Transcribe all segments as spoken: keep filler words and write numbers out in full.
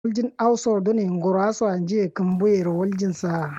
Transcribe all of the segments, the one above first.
waljin ausor doni nguraso anje kambuye waljin sa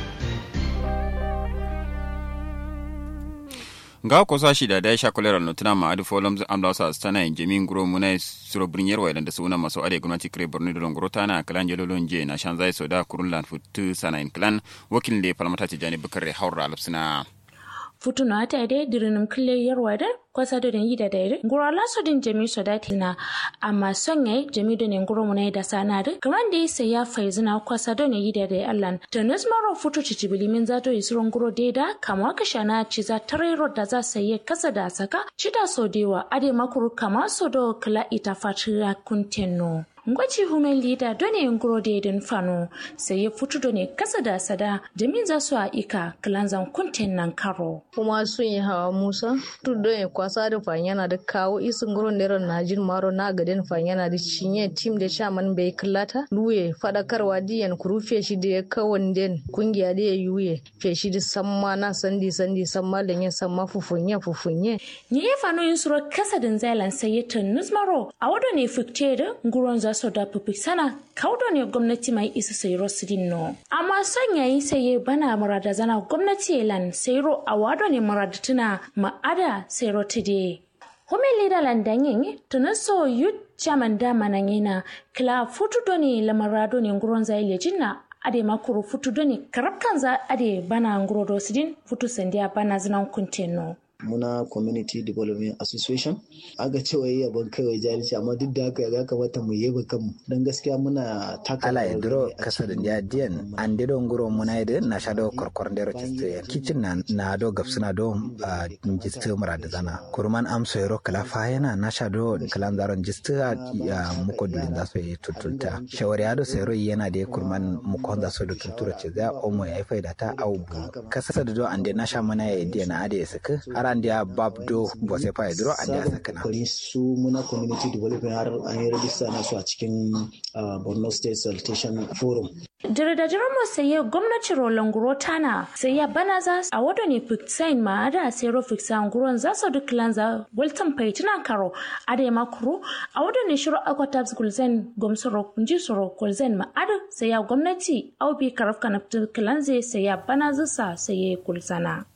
nga ko sa shi da dai shakulera notuna ma adu folum amda sa stana injemi nguro munai suro brinyar wa da suna maso ade gwamnati kre borno da ngoro tana kalan jelo lonje na shanzai soda kurunlan futu sana in clan wakil le palmata ti jani bakare haura lapsina futu na ta dai dirinum kille yarwa da kwasa da yi da dai ngoro la so din jemi soda tina amma sonye jemi da ne ngoro munai da sana da kaman da sai ya faizina kwasa da ne yi da dai allan tanas maro futu cicibili min zato isuro ngoro dai da kama ka shana ci za tarero da za sai kasa da saka cida so dewa ade makuru kama so do kala ita fatira kuntenno ngwaci humen lida done ngoro de den fano sai ya futu done kasa da sada jamin za su a ika klanzan kunten nan karo kuma sun yi hawa musa tu don kwasa da fanyana da kawo isin ngoro nero najin maro na gaden fanyana da cinye team da shaman bai kallata luye fadakarwa diyan kurufe shi da kawon den kungiya da yuye fe shi da samma na sandi sandi samma da yin samma fufunye fufunye ni fano yin suro kasa din zailan sai ya tunus maro a wado ne fikte da nguron za so da pupi sana kaudo ne gwamnati mai isa sai rosidin no amma son yayi sai bana murada zana gwamnati elan sai ro awado ne murada tuna ma'ada sai rotide home leader landanyen tunaso youth chairman da manangina kla futu doni lamarado ne nguron zai lejina ade makuru futu doni karabkan za ade bana nguro rosidin futu sandiya bana zinan kunteno muna community development association aga cewa yi abin kawai jahilci amma duk da haka ya kamata mu yaba kanmu don gaskiya muna taka ala idro kasa da ya diyan an dido nguro muna ide na shado korkor ndero chiste kitchen na na do gapsuna do jiste mura da zana kurman am so yero kala fayana na shado kalan zaron jiste ya muko dulin da so yi tutulta shawari ado so yero yana da kurman muko da so da tutura ce za omo ya faida ta aubu kasa da do ande na sha mana ya diyan na ade saka andia babdo bose fa idro andia sakana su muna community development har an yi register na su a cikin Borno State Sanitation Forum dire da jiran mu sai gwamnati Roland Guro tana sai ya bana za a wado ne fixain ma da sai ro fixan guron za su duk lanza Walton Paitina Karo ade makuru a wado ne shiru aquatabs gulzen gomsoro kunji soro gulzen ma ade sai ya gwamnati au bi karafka na kilanze sai ya bana zusa sai ya kulsana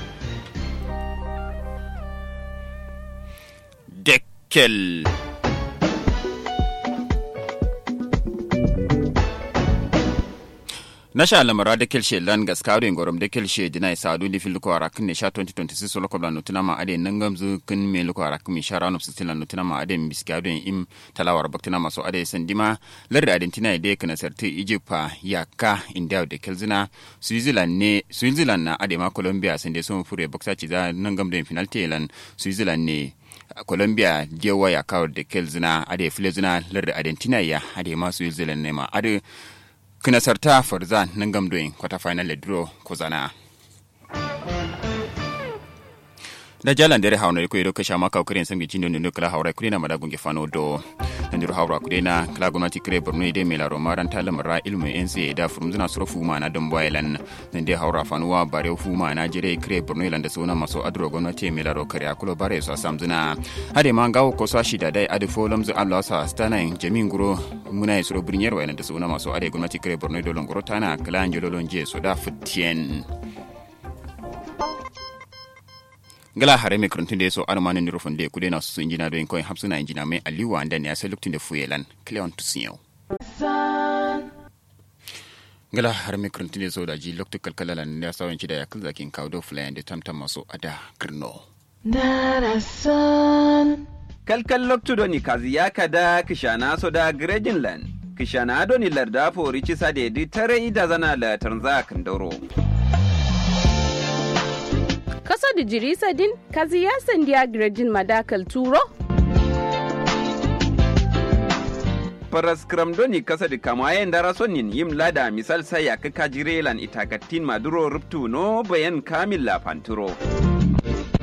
Dekkel. Nasha lamara da kelshe lan gaskaro in gorom da kelshe dina sadu di fil ko arakin ne sha twenty twenty-six so lokobla nutuna ma ade nangamzu kin me loko arakin mi shara no sitila nutuna ma ade biskado im talawar baktina maso ade sandima lar argentina ide kana sarti ijipa yaka india da kelzina switzerland ne switzerland na ade ma colombia sande so fure baksa ci za nangam da penalty lan switzerland ne Colombia jewa ya kawo da kelzina ade filezina lar argentina ya ade ma switzerland ne ma ade kina sarta farzan nan gamdoyin kwata final draw ko zana da jalan dare hauna ko ido kasha maka kuren sangi jindo ne kala haura kurena madagun gefano do nan diro haura kurena kala gonati kre borno ide mela romaran talam ra ilmu ense da furumzuna surufu ma na don boylan nan dai haura fanuwa bare fu ma na jire kre borno ilan da sona maso adro gonati mela ro kare akulo bare so samzuna hade ma ngawo ko sashi da dai ade folomzu Allah sa stana jamin guro muna suro brinyer wa da sona maso ade gonati kre borno do longoro tana kala anjolo lonje so da futien gala hare me kurantun da yaso armanin ni rufin da kude na su injina don koyin hamsuna injina mai aliwa anda ne ya sai lokacin da fuyelan cleon tusiyo gala hare me kurantun da yaso da ji lokacin kalkala ne ya sawanci da ya kalzakin kawo do fly da tamtam maso ada kirno darasan kalkal lokacin da ni kazi ya kada kishana so da grejinland kishana do ni larda fori ci sa da di tare ida zana la tanza kan dauro Kaso da jirisa din, kazi ya sandiya grejin madakal turo? Paras kramdoni kasa da kamayen dara sonin yim lada misal saya kaka jirelan itakatin maduro ruptu no bayan kamil la panturo.